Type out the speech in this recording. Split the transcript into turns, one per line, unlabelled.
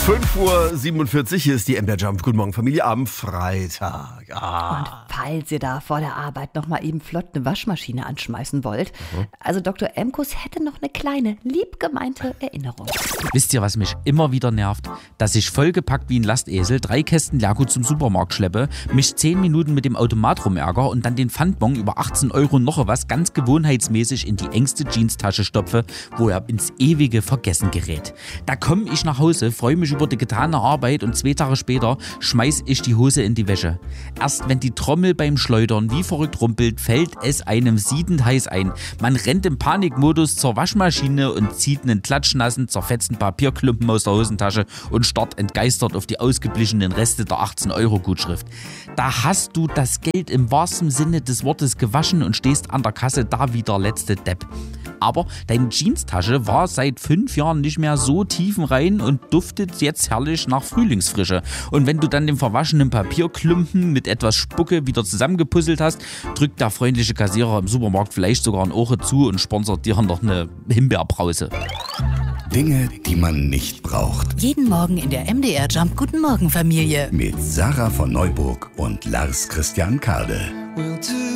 5:47 Uhr, hier ist die MDR Jump. Guten Morgen, Familie, am Freitag.
Und falls ihr da vor der Arbeit noch mal eben flott eine Waschmaschine anschmeißen wollt, also Dr. Emkus hätte noch eine kleine, liebgemeinte Erinnerung.
Wisst ihr, was mich immer wieder nervt? Dass ich vollgepackt wie ein Lastesel 3 Kästen Leergut zum Supermarkt schleppe, mich 10 Minuten mit dem Automat rumärger und dann den Pfandbon über 18 € noch was ganz gewohnheitsmäßig in die engste Jeanstasche stopfe, wo er ins ewige Vergessen gerät. Da komme ich nach Hause, freue mich über die getane Arbeit und 2 Tage später schmeiß ich die Hose in die Wäsche. Erst wenn die Trommel beim Schleudern wie verrückt rumpelt, fällt es einem siedend heiß ein. Man rennt im Panikmodus zur Waschmaschine und zieht einen klatschnassen, zerfetzten Papierklumpen aus der Hosentasche und starrt entgeistert auf die ausgeblichenen Reste der 18-€-Gutschrift. Da hast du das Geld im wahrsten Sinne des Wortes gewaschen und stehst an der Kasse da wie der letzte Depp. Aber deine Jeanstasche war seit 5 Jahren nicht mehr so tiefenrein und duftet jetzt herrlich nach Frühlingsfrische. Und wenn du dann den verwaschenen Papierklumpen mit etwas Spucke wieder zusammengepuzzelt hast, drückt der freundliche Kassierer im Supermarkt vielleicht sogar ein Ohr zu und sponsert dir noch eine Himbeerbrause.
Dinge, die man nicht braucht.
Jeden Morgen in der MDR Jump Guten Morgen Familie.
Mit Sarah von Neuburg und Lars Christian Kade.